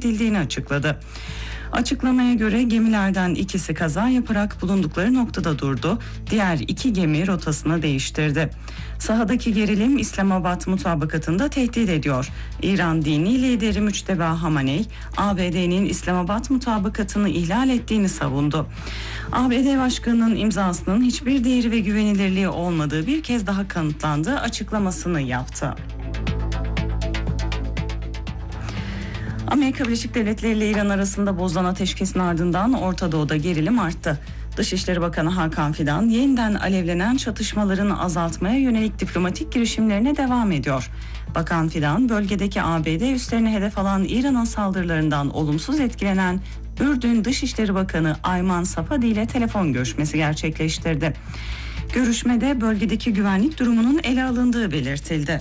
edildiğini açıkladı. Açıklamaya göre gemilerden ikisi kaza yaparak bulundukları noktada durdu. Diğer 2 gemi rotasını değiştirdi. Sahadaki gerilim İslamabad mutabakatında tehdit ediyor. İran dini lideri Müçteba Hamaney, ABD'nin İslamabad mutabakatını ihlal ettiğini savundu. ABD Başkanı'nın imzasının hiçbir değeri ve güvenilirliği olmadığı bir kez daha kanıtlandığı açıklamasını yaptı. Amerika Birleşik Devletleri ile İran arasında bozulan ateşkesin ardından Orta Doğu'da gerilim arttı. Dışişleri Bakanı Hakan Fidan yeniden alevlenen çatışmaların azaltmaya yönelik diplomatik girişimlerine devam ediyor. Bakan Fidan bölgedeki ABD üslerine hedef alan İran'ın saldırılarından olumsuz etkilenen Ürdün Dışişleri Bakanı Ayman Safadi ile telefon görüşmesi gerçekleştirdi. Görüşmede bölgedeki güvenlik durumunun ele alındığı belirtildi.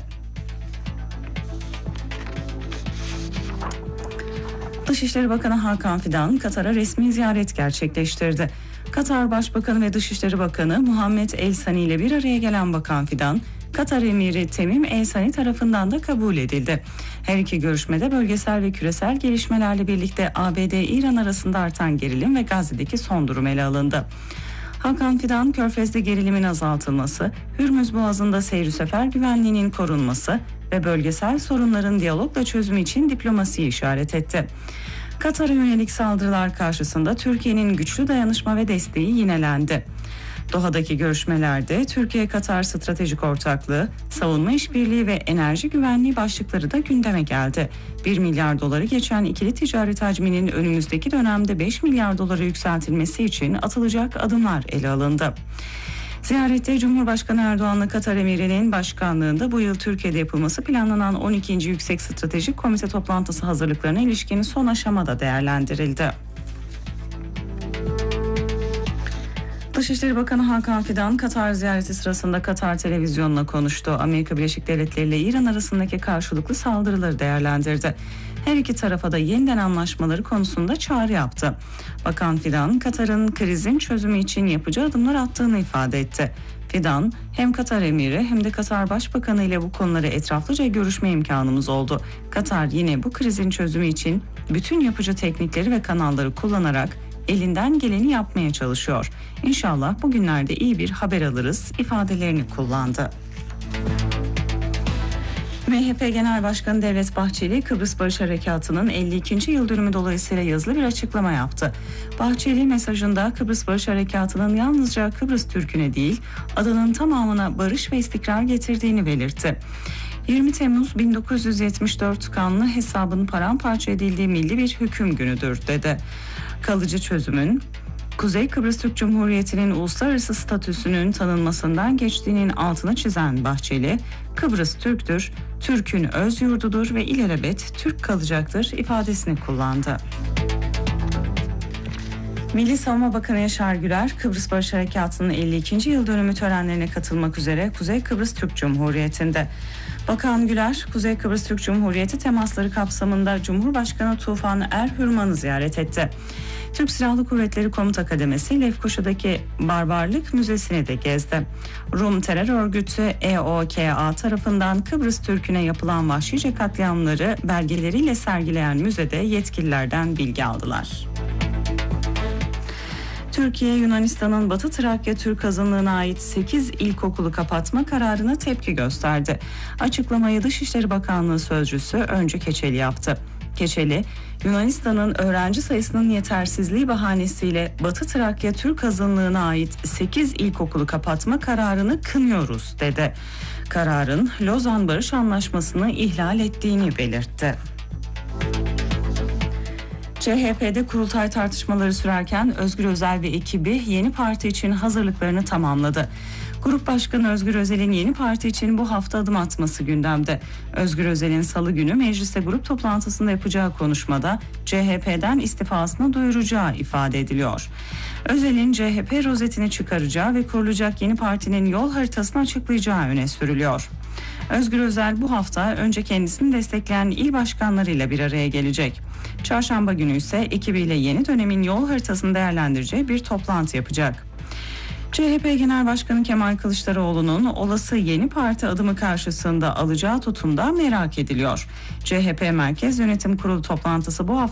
Dışişleri Bakanı Hakan Fidan Katar'a resmi ziyaret gerçekleştirdi. Katar Başbakanı ve Dışişleri Bakanı Muhammed El Sani ile bir araya gelen Bakan Fidan, Katar Emiri Temim El Sani tarafından da kabul edildi. Her iki görüşmede bölgesel ve küresel gelişmelerle birlikte ABD-İran arasında artan gerilim ve Gazze'deki son durum ele alındı. Hakan Fidan, Körfez'de gerilimin azaltılması, Hürmüz Boğazı'nda seyri sefer güvenliğinin korunması ve bölgesel sorunların diyalogla çözümü için diplomasiyi işaret etti. Katar'a yönelik saldırılar karşısında Türkiye'nin güçlü dayanışma ve desteği yinelendi. Doha'daki görüşmelerde Türkiye-Katar stratejik ortaklığı, savunma işbirliği ve enerji güvenliği başlıkları da gündeme geldi. 1 milyar doları geçen ikili ticaret hacminin önümüzdeki dönemde 5 milyar dolara yükseltilmesi için atılacak adımlar ele alındı. Ziyarette Cumhurbaşkanı Erdoğan'la Katar Emiri'nin başkanlığında bu yıl Türkiye'de yapılması planlanan 12. Yüksek Stratejik Komite toplantısı hazırlıklarına ilişkin son aşamada değerlendirildi. Dışişleri Bakanı Hakan Fidan, Katar ziyareti sırasında Katar televizyonuna konuştu. Amerika Birleşik Devletleri ile İran arasındaki karşılıklı saldırıları değerlendirdi. Her iki tarafa da yeniden anlaşmaları konusunda çağrı yaptı. Bakan Fidan, Katar'ın krizin çözümü için yapıcı adımlar attığını ifade etti. Fidan, hem Katar Emiri hem de Katar Başbakanı ile bu konuları etraflıca görüşme imkanımız oldu. Katar yine bu krizin çözümü için bütün yapıcı teknikleri ve kanalları kullanarak elinden geleni yapmaya çalışıyor. İnşallah bugünlerde iyi bir haber alırız ifadelerini kullandı. MHP Genel Başkanı Devlet Bahçeli, Kıbrıs Barış Harekatı'nın 52. yıl dönümü dolayısıyla yazılı bir açıklama yaptı. Bahçeli mesajında Kıbrıs Barış Harekatı'nın yalnızca Kıbrıs Türk'üne değil, adanın tamamına barış ve istikrar getirdiğini belirtti. 20 Temmuz 1974 kanlı hesabın paramparça edildiği milli bir hüküm günüdür dedi. Kalıcı çözümün Kuzey Kıbrıs Türk Cumhuriyeti'nin uluslararası statüsünün tanınmasından geçtiğinin altını çizen Bahçeli, Kıbrıs Türk'tür, Türk'ün öz yurdudur ve ilelebet Türk kalacaktır ifadesini kullandı. Milli Savunma Bakanı Yaşar Güler, Kıbrıs Barış Harekatı'nın 52. yıl dönümü törenlerine katılmak üzere Kuzey Kıbrıs Türk Cumhuriyeti'nde. Bakan Güler, Kuzey Kıbrıs Türk Cumhuriyeti temasları kapsamında Cumhurbaşkanı Tufan Erhürman'ı ziyaret etti. Türk Silahlı Kuvvetleri Komuta Kademesi Lefkoşa'daki Barbarlık Müzesi'ni de gezdi. Rum terör örgütü EOKA tarafından Kıbrıs Türk'üne yapılan vahşice katliamları belgeleriyle sergileyen müzede yetkililerden bilgi aldılar. Türkiye, Yunanistan'ın Batı Trakya Türk azınlığına ait 8 ilkokulu kapatma kararına tepki gösterdi. Açıklamayı Dışişleri Bakanlığı Sözcüsü Öncü Keçeli yaptı. Keçeli, Yunanistan'ın öğrenci sayısının yetersizliği bahanesiyle Batı Trakya Türk azınlığına ait 8 ilkokulu kapatma kararını kınıyoruz dedi. Kararın Lozan Barış Anlaşması'nı ihlal ettiğini belirtti. CHP'de kurultay tartışmaları sürerken Özgür Özel ve ekibi yeni parti için hazırlıklarını tamamladı. Grup Başkanı Özgür Özel'in yeni parti için bu hafta adım atması gündemde. Özgür Özel'in salı günü mecliste grup toplantısında yapacağı konuşmada CHP'den istifasını duyuracağı ifade ediliyor. Özel'in CHP rozetini çıkaracağı ve kurulacak yeni partinin yol haritasını açıklayacağı öne sürülüyor. Özgür Özel bu hafta önce kendisini destekleyen il başkanlarıyla bir araya gelecek. Çarşamba günü ise ekibiyle yeni dönemin yol haritasını değerlendireceği bir toplantı yapacak. CHP Genel Başkanı Kemal Kılıçdaroğlu'nun olası yeni parti adımı karşısında alacağı tutumda merak ediliyor. CHP Merkez Yönetim Kurulu toplantısı bu hafta